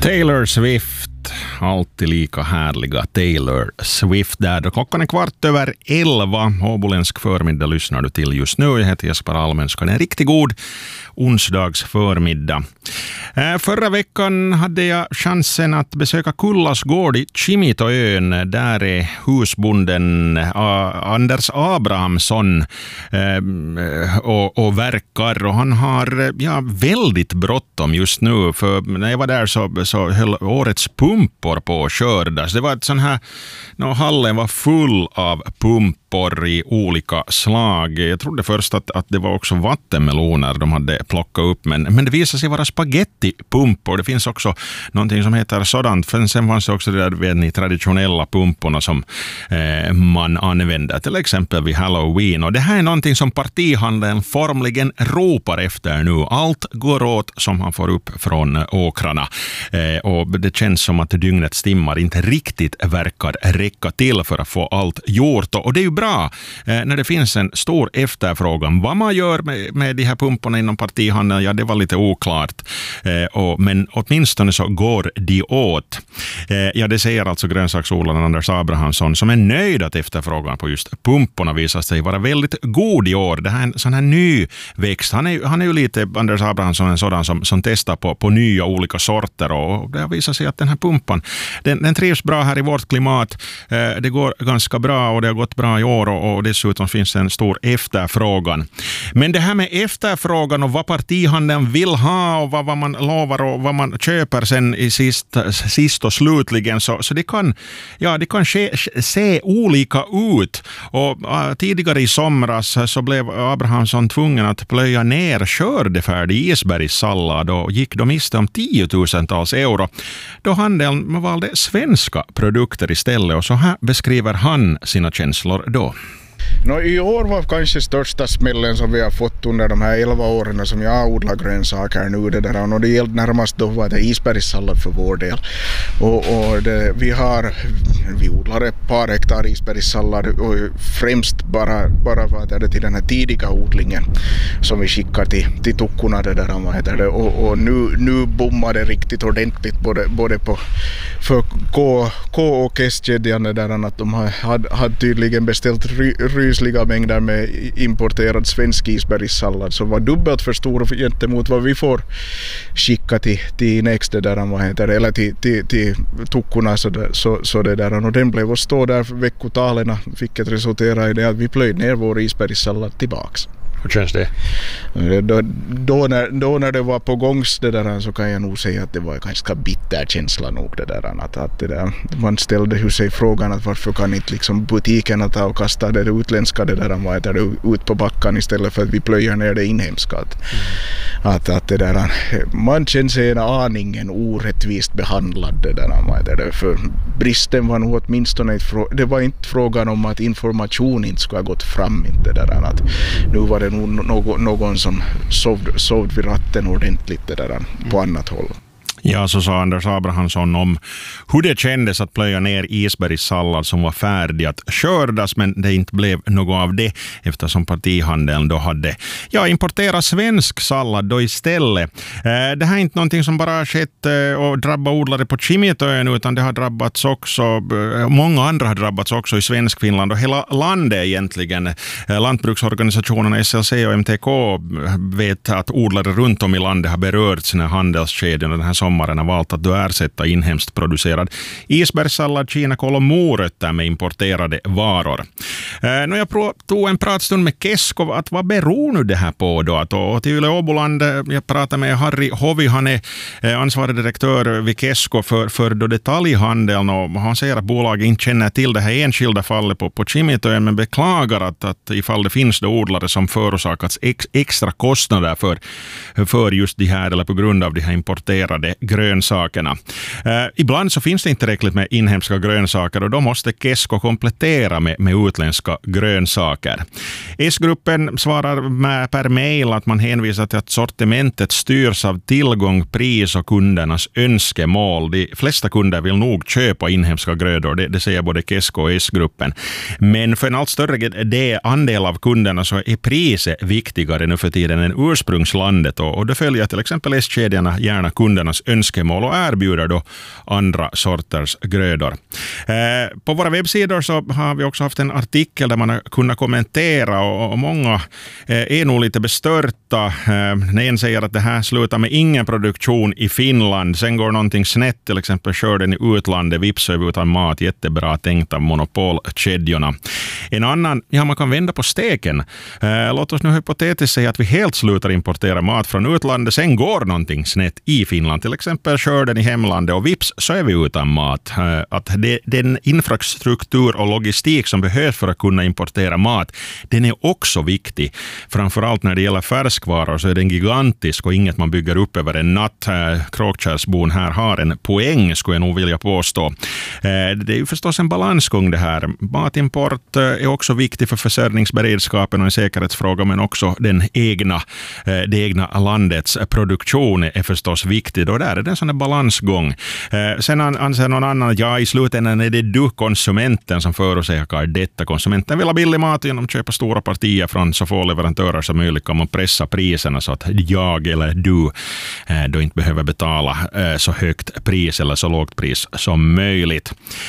Taylor Swift, alltid lika härliga Taylor Swift där. Då klockan är 11:15. Åboländsk förmiddag lyssnar du till just nu. Jag heter Jesper Almenska. En riktigt god onsdags förmiddag. Förra veckan hade jag chansen att besöka Kullas gård i Kimitoön. Där är husbonden Anders Abrahamsson och verkar. Och han har väldigt bråttom just nu. För när jag var där så höll årets pumpor på att skördas. Det var ett sån här, hallen var full av pumpor i olika slag. Jag trodde först att det var också vattenmeloner de hade plockat upp, men det visade sig vara spagettipumpor. Det finns också någonting som heter sådant. Sen fanns det också det där traditionella pumporna som man använder till exempel vid Halloween. Och det här är någonting som partihandeln formligen ropar efter nu. Allt går åt som han får upp från åkrarna. Och det känns som att dygnets timmar inte riktigt verkar räcka till för att få allt gjort. Och det är ju bra när det finns en stor efterfrågan. Vad man gör med de här pumporna inom partihandeln, ja, det var lite oklart. Men åtminstone så går de åt. Ja, det säger alltså grönsaksodlaren Anders Abrahamsson, som är nöjd att efterfrågan på just pumporna visar sig vara väldigt god i år. Det här är en sån här ny växt. Han är ju lite, Anders Abrahamsson, en sådan som testar på nya olika sorter, och det har visat sig att den här pumpan, den trivs bra här i vårt klimat. Det går ganska bra och det har gått bra i år, och dessutom finns en stor efterfrågan. Men det här med efterfrågan och vad partihandeln vill ha och vad man lovar och vad man köper sen i sist och slutligen, så det kan se olika ut. Och tidigare i somras så blev Abrahamsson tvungen att plöja ner skördefärdig isbergssallad och gick då miste om 10 000-tals euro. Då handeln valde svenska produkter istället, och så här beskriver han sina känslor då. I år var kanske största smällen som vi har fått under de här 11 åren som jag odlar grönsaker nu. Och det gällde närmast då var det isbergssallad för vår del. Vi odlar ett par hektar isbergssallad, och främst bara var det till den här tidiga odlingen som vi skickar till tukkorna och nu bommar det riktigt ordentligt både på för K och S-kedjan att de hade tydligen beställt rysliga mängder med importerad svensk isbergssallad som var dubbelt för stor gentemot vad vi får skicka till nästa eller till tukkorna så det där, och den blev att stå där för veckotalen, vilket resulterade i det att vi plöjde ner vår isbergssallad tillbaks. Hur känns det? Då när det var på gångs det där, så kan jag nog säga att det var ganska bitter känsla nog det där, att det där, man ställde ju sig frågan att varför kan inte liksom butikerna ta och kasta det utländska det där ut på backan istället för att vi plöjer ner det inhemska. Att det där, man känner sig en aningen orättvist behandlad det där, för bristen var nog åtminstone det var inte frågan om att information inte skulle ha gått fram inte det där, att nu var det någon som sovd vid ratten ordentligt det där på annat håll. Ja, så sa Anders Abrahamsson om hur det kändes att plöja ner isbergssallad som var färdig att skördas, men det inte blev något av det eftersom partihandeln då hade importerat svensk sallad då istället. Det här är inte någonting som bara har skett och drabbat odlare på Kimitoön, utan det har drabbats också, många andra har drabbats också i svensk Finland och hela landet egentligen. Lantbruksorganisationerna SLC och MTK vet att odlare runt om i landet har berört sina handelskedjor den här sommaren har valt att ersätta inhemskt producerad isbergssallad, kinakål och morötter med importerade varor. När jag tog en pratstund med Kesko, att vad beror nu det här på då? Och till Yle Åboland, jag pratade med Harry Hovi, han är ansvarig direktör vid Kesko för detaljhandeln, och han säger att bolaget inte känner till det här enskilda fallet på Kimitoön, men beklagar att ifall det finns då odlare som förorsakats extra kostnader för just de här, eller på grund av de här importerade grönsakerna. Ibland så finns det inte tillräckligt med inhemska grönsaker, och då måste Kesko komplettera med utländska grönsaker. S-gruppen svarar per mejl att man hänvisar till att sortimentet styrs av tillgång, pris och kundernas önskemål. De flesta kunder vill nog köpa inhemska grödor, det säger både Kesko och S-gruppen. Men för en allt större andel av kunderna så är priset viktigare nu för tiden än ursprungslandet, och det följer till exempel S-kedjorna gärna kundernas önskemål och erbjuder då andra sorters grödor. På våra webbsidor så har vi också haft en artikel där man har kunnat kommentera och många är nog lite bestörta. En säger att det här slutar med ingen produktion i Finland. Sen går någonting snett, till exempel skörden i utlandet, vips är vi utan mat, jättebra tänkt av monopolkedjorna. En annan, man kan vända på steken. Låt oss nu hypotetiskt säga att vi helt slutar importera mat från utlandet, sen går någonting snett i Finland, till exempel skörden i hemlandet och vips så är vi utan mat. Att den infrastruktur och logistik som behövs för att kunna importera mat, den är också viktig. Framförallt när det gäller färskvaror så är den gigantisk och inget man bygger upp över en natt. Kråkkärsbon här har en poäng, skulle jag nog vilja påstå. Det är ju förstås en balansgång det här. Matimport är också viktig för försörjningsberedskapen och en säkerhetsfråga, men också det egna landets produktion är förstås viktig. Och där är det en sån här balansgång. Sen anser någon annan att i slutändan är det du, konsumenten, som förorsakar detta. Konsumenten vill ha billig mat genom att köpa stora partier från så få leverantörer som möjligt. Kan man pressa priserna så att jag eller du då inte behöver betala så högt pris eller så lågt pris som möjligt.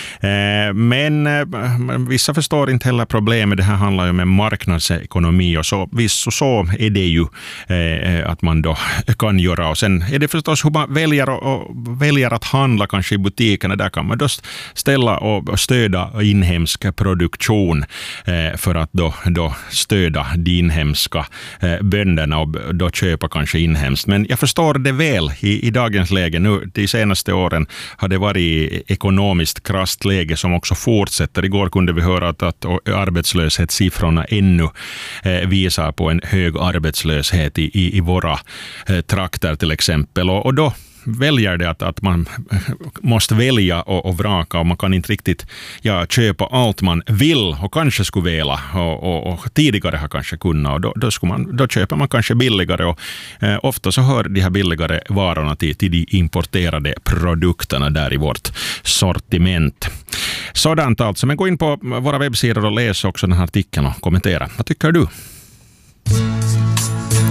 Men vissa förstår inte heller problemet. Det här handlar ju om marknadsekonomi och så är det ju att man då kan göra. Och sen är det förstås hur man väljer att handla kanske i butikerna. Där kan man då ställa och stödja inhemsk produktion för att då stödja de inhemska bönderna och då köpa kanske inhemskt. Men jag förstår det väl i dagens läge. Nu de senaste åren har det varit ekonomiskt krasst läge som också fortsätter. Igår kunde vi höra att arbetslöshetssiffrorna ännu visar på en hög arbetslöshet i våra trakter till exempel. Och då väljer det att man måste välja och vraka och man kan inte riktigt köpa allt man vill och kanske skulle vilja och tidigare har kanske kunnat och då köper man kanske billigare och ofta så hör de här billigare varorna till de importerade produkterna där i vårt sortiment. Sådant alltså, men gå in på våra webbsidor och läs också den här artikeln och kommentera. Vad tycker du?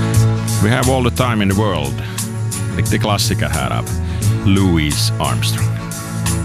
We have all the time in the world. Riktig klassiker här av Louis Armstrong.